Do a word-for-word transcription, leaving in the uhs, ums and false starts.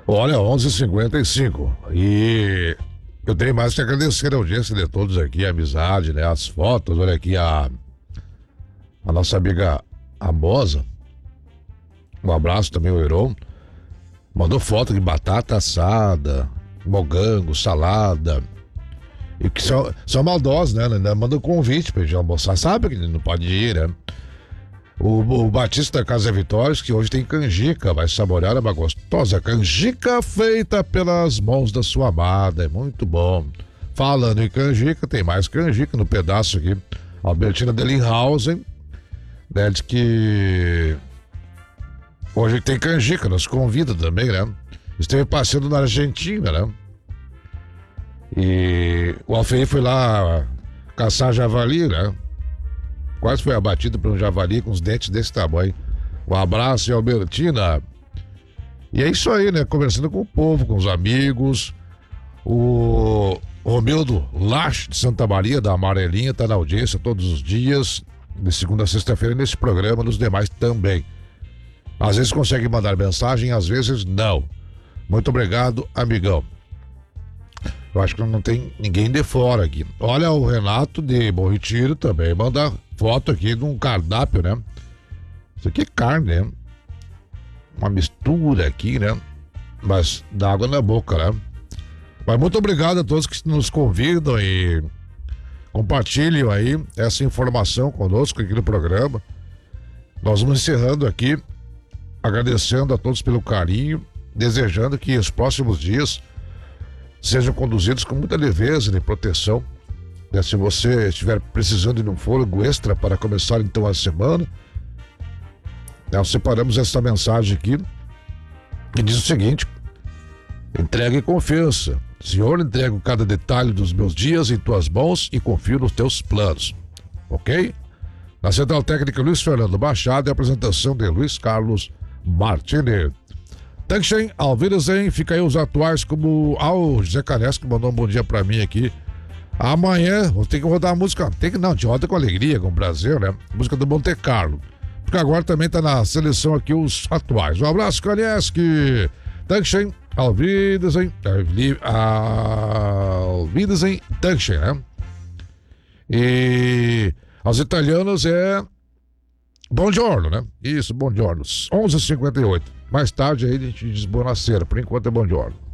Olha, onze e cinquenta e cinco. E eu tenho mais que agradecer a audiência de todos aqui, a amizade, né? As fotos, olha aqui a, a nossa amiga Amosa. Um abraço também, o Heron. Mandou foto de batata assada, mogango, salada. E que são, são maldosos, né? Ainda mandou convite pra gente almoçar. Sabe que ele não pode ir, né? O, o Batista da Casa Vitórias, que hoje tem canjica, vai saborear uma gostosa canjica feita pelas mãos da sua amada, é muito bom. Falando em canjica, tem mais canjica no pedaço aqui. Albertina Dellinghausen, né, diz que hoje tem canjica, nos convida também, né? Esteve passeando na Argentina, né? E o Alfeir foi lá caçar javali, né? Quase foi abatido por um javali com os dentes desse tamanho. Um abraço, Albertina. E é isso aí, né? Conversando com o povo, com os amigos. O Romildo Lache de Santa Maria, da Amarelinha, tá na audiência todos os dias, de segunda a sexta-feira, nesse programa, nos demais também. Às vezes consegue mandar mensagem, às vezes não. Muito obrigado, amigão. Eu acho que não tem ninguém de fora aqui. Olha, o Renato de Bom Retiro também manda foto aqui de um cardápio, né? Isso aqui é carne, né? Uma mistura aqui, né? Mas dá água na boca, né? Mas muito obrigado a todos que nos convidam e compartilham aí essa informação conosco aqui no programa. Nós vamos encerrando aqui, agradecendo a todos pelo carinho, desejando que os próximos dias sejam conduzidos com muita leveza e proteção. Né? Se você estiver precisando de um fôlego extra para começar então a semana, nós separamos essa mensagem aqui que diz o seguinte: entrega e confiança. Senhor, entrego cada detalhe dos meus dias em tuas mãos e confio nos teus planos. Ok? Na Central Técnica Luiz Fernando Machado e a apresentação de Luiz Carlos Martini. Dankeschön, auf Wiedersehen, fica aí os atuais como ah, o José Canes que mandou um bom dia pra mim aqui. Amanhã vou ter que rodar a música, tem que não, te roda com alegria, com prazer, né? Música do Monte Carlo. Porque agora também tá na seleção aqui os atuais. Um abraço, Kaneski. Dankeschön, auf Wiedersehen, auf Wiedersehen, Dankeschön, né? E aos italianos é buongiorno, né? Isso, buongiorno. onze e cinquenta e oito. Mais tarde aí a gente diz buonasera, por enquanto é buongiorno.